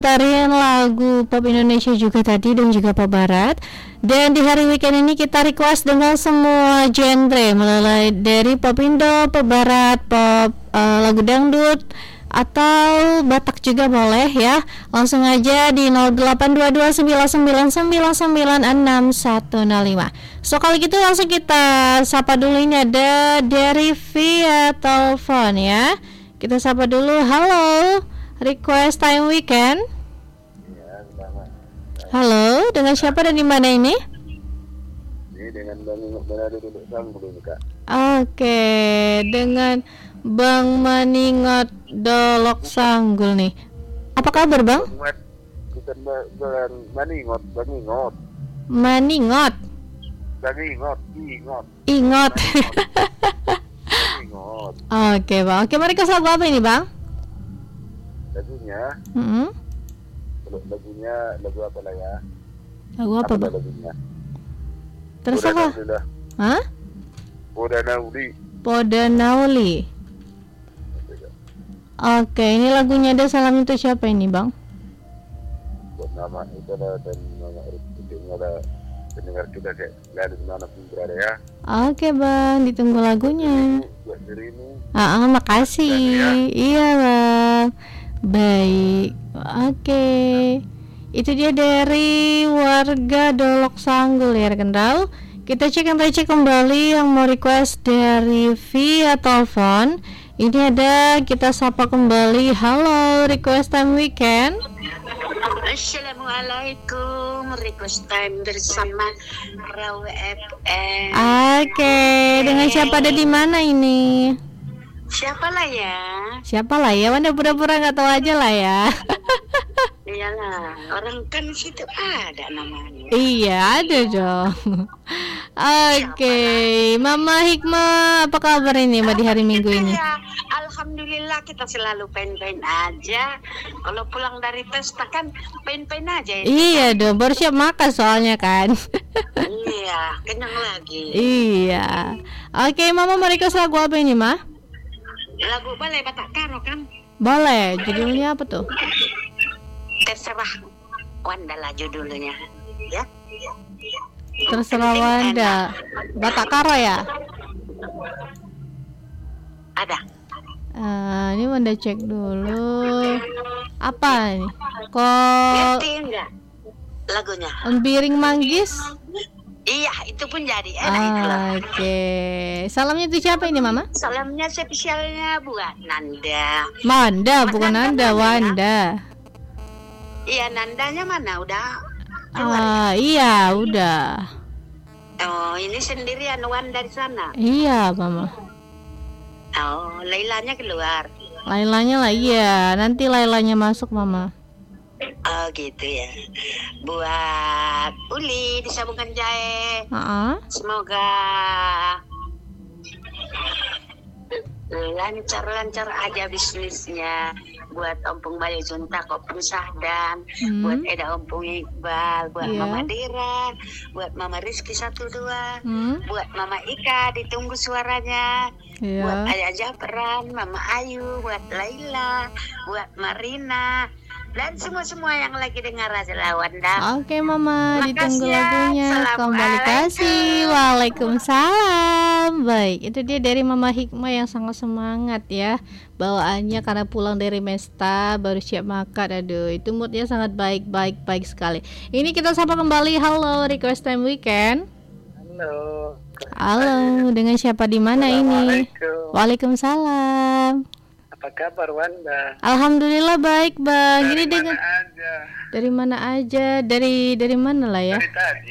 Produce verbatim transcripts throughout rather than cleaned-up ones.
tarian lagu pop Indonesia juga tadi dan juga pop barat. Dan di hari weekend ini kita request dengan semua genre, mulai dari pop Indo, pop barat, pop uh, lagu dangdut atau Batak juga boleh ya. Langsung aja di nol delapan dua dua sembilan sembilan sembilan sembilan enam satu nol lima. So kalau gitu langsung kita sapa dulu, ini ada dari via telepon ya. Kita sapa dulu. Halo, request time weekend. Ya, sama. Halo, dengan siapa dan di mana ini? Ini dengan Bang Ingot berada duduk Sanggul ini, Kak. Oke, dengan Bang Maningot Dolok Sanggul nih. Apa kabar, Bang? Bukan bukan Bang Maningot, Bang Ingot. Maningot. Bang Ingot, Ingot. Ingot. Ingot. Oke, Bang. Oke, mari ke lagu apa ini, Bang? Lagunya, Hmm. kalau lagunya lagu apa lah ya? Lagu apa, Apa Bang? lagunya? Terserah. Udah Hah? Udah Naudi. Podanauli. Oke, ini lagunya ada salam untuk siapa ini, Bang? Buat nama itu ada dan nama itu ada pendengar kita kayak ada di mana pun berada ya. Oke, Bang, ditunggu lagunya. Buat diri ini. Ah, ah, makasih. Ya. Iya, Bang. Baik. Oke. Itu dia dari warga Dolok Sanggul ya, kenal. Kita cek and recheck kembali yang mau request dari via telepon. Ini ada, kita sapa kembali. Halo, request time weekend. Assalamualaikum, request time bersama Raw F M. Oke, dengan siapa, ada di mana ini? Siapa lah ya? Siapa lah ya? Mana pura-pura nggak tahu aja lah ya. Iyalah, orang kan situ ada namanya. Iya, ada dong. Oke, Mama Hikmah, apa kabar ini Mbak di hari Minggu ini? Ya, alhamdulillah kita selalu pen-pen aja. Kalau pulang dari pesta kan pen-pen aja. Itu. Iya dong, baru siap makan soalnya kan. Iya, kenyang lagi. Iya. Oke, Mama mau request lagu apa ini, Ma? Lagu Balai Batak Karo kan? Boleh, judulnya apa tuh? Terserah Wanda lah judulnya, ya. Terserah Wanda. Batak Karo ya? Ada. Uh, ini Wanda cek dulu. Apa ini? Kok Ngerti enggak lagunya? Embiring Manggis? Iya, itu pun jadi enak itu lah. Oke. Salamnya itu siapa ini, Mama? Salamnya spesialnya buat Nanda. Manda, bukan Nanda, Wanda. Iya, Nandanya mana? Udah keluar. Ah, iya, udah. Oh, ini sendirian Wanda di sana. Iya, Mama. Oh, Lailanya keluar. Lailanya lah, iya. Nanti Lailanya masuk, Mama. Oh, gitu ya. Buat Uli di Sabungan Jahe. Heeh. Semoga lancar-lancar aja bisnisnya. Buat Ompong Bayu Junta, Kopung Sahdan, Hmm. buat Eda Ompong Iqbal, buat Iya. Mama Dira, buat Mama Rizky satu dua, Hmm. buat Mama Ika, ditunggu suaranya, buat Iya. Ayah Jafran, Mama Ayu, buat Laila, buat Marina, dan semua-semua yang lagi dengar aja lah Wanda. Oke, Mama, Makasih ditunggu ya. lagunya. Kembali kasih. Waalaikumsalam. Baik, itu dia dari Mama Hikmah yang sangat semangat ya. Bawaannya karena pulang dari Mesta baru siap makan. Aduh, itu moodnya sangat baik, baik, baik sekali. Ini kita sapa kembali. Halo, request time weekend. Halo. Halo, dengan siapa di mana ini? Assalamualaikum. Waalaikumsalam. Apa kabar Wanda? Alhamdulillah baik, Bang. Dari Ini mana dengan aja? dari mana aja? Dari dari mana lah ya? Dari tadi.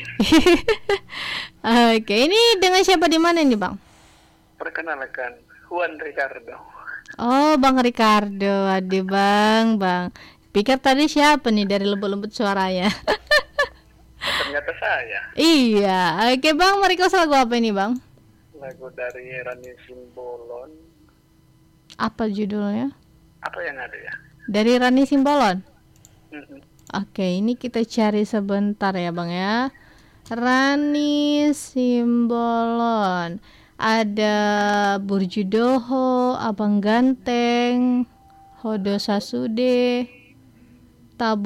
Oke, ini dengan siapa di mana nih, Bang? Perkenalkan Juan Ricardo. Oh, Bang Ricardo. Aduh, Bang, Bang. Pikir tadi siapa nih dari lembut-lembut suaranya? Ternyata saya. Iya. Oke, Bang, mau request lagu apa ini, Bang? Lagu dari Rani Simbolon. Apa judulnya? Apa yang ada ya? Dari Rani Simbolon. Mm-mm. Oke, ini kita cari sebentar ya, Bang ya. Rani Simbolon. Ada Burjudoho, Abang Ganteng, Hodo Sasude, Tabo